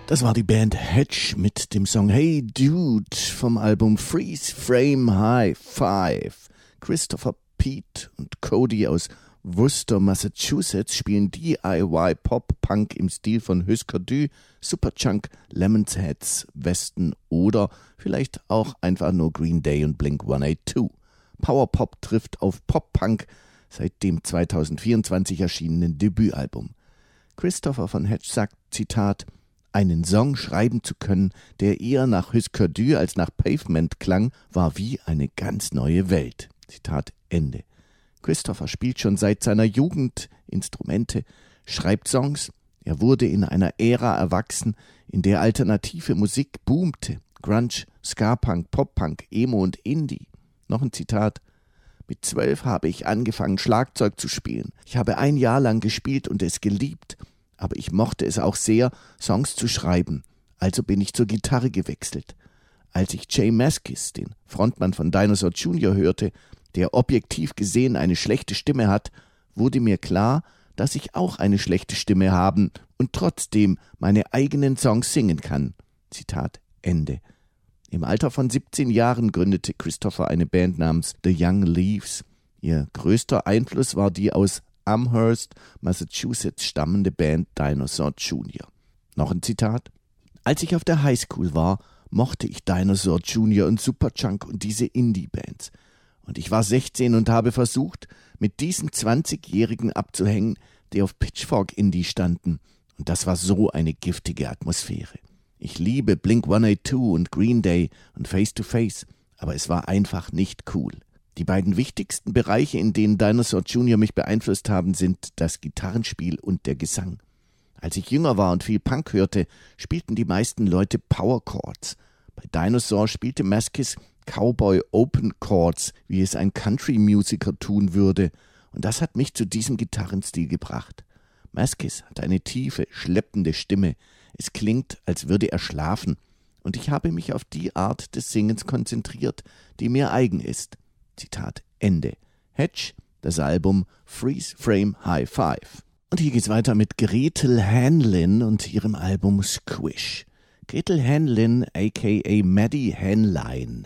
Das war die Band Hedge mit dem Song Hey Dude vom Album Freeze Frame High Five. Christopher, Pete und Cody aus Worcester, Massachusetts spielen DIY Pop-Punk im Stil von Husker Du, Superchunk, Lemon's Heads, Weston oder vielleicht auch einfach nur Green Day und Blink-182. Powerpop trifft auf Pop-Punk seit dem 2024 erschienenen Debütalbum. Christopher von Hedge sagt, Zitat, einen Song schreiben zu können, der eher nach Husker Du als nach Pavement klang, war wie eine ganz neue Welt. Zitat Ende. Christopher spielt schon seit seiner Jugend Instrumente, schreibt Songs. Er wurde in einer Ära erwachsen, in der alternative Musik boomte. Grunge, Ska-Punk, Pop-Punk, Emo und Indie. Noch ein Zitat. Mit 12 habe ich angefangen, Schlagzeug zu spielen. Ich habe ein Jahr lang gespielt und es geliebt. Aber ich mochte es auch sehr, Songs zu schreiben. Also bin ich zur Gitarre gewechselt. Als ich Jay Mascis, den Frontmann von Dinosaur Jr., hörte, der objektiv gesehen eine schlechte Stimme hat, wurde mir klar, dass ich auch eine schlechte Stimme haben und trotzdem meine eigenen Songs singen kann. Zitat Ende. Im Alter von 17 Jahren gründete Christopher eine Band namens The Young Leaves. Ihr größter Einfluss war die aus Amherst, Massachusetts stammende Band Dinosaur Jr. Noch ein Zitat. Als ich auf der Highschool war, mochte ich Dinosaur Jr. und Superchunk und diese Indie-Bands. Und ich war 16 und habe versucht, mit diesen 20-Jährigen abzuhängen, die auf Pitchfork Indie standen. Und das war so eine giftige Atmosphäre. Ich liebe Blink-182 und Green Day und Face to Face, aber es war einfach nicht cool. Die beiden wichtigsten Bereiche, in denen Dinosaur Jr. mich beeinflusst haben, sind das Gitarrenspiel und der Gesang. Als ich jünger war und viel Punk hörte, spielten die meisten Leute Power Chords. Bei Dinosaur spielte Mascis Cowboy Open Chords, wie es ein Country-Musiker tun würde. Und das hat mich zu diesem Gitarrenstil gebracht. Mascis hat eine tiefe, schleppende Stimme. Es klingt, als würde er schlafen. Und ich habe mich auf die Art des Singens konzentriert, die mir eigen ist. Zitat Ende. Hedge, das Album Freeze Frame High Five. Und hier geht's weiter mit Gretel Hanlin und ihrem Album Squish. Gretel Hanlin, a.k.a. Maddie Hanline.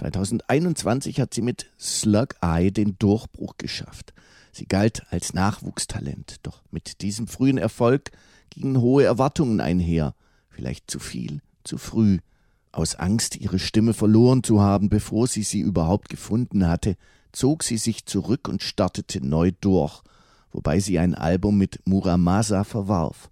2021 hat sie mit Slug Eye den Durchbruch geschafft. Sie galt als Nachwuchstalent, doch mit diesem frühen Erfolg gingen hohe Erwartungen einher. Vielleicht zu viel, zu früh. Aus Angst, ihre Stimme verloren zu haben, bevor sie überhaupt gefunden hatte, zog sie sich zurück und startete neu durch, wobei sie ein Album mit Muramasa verwarf.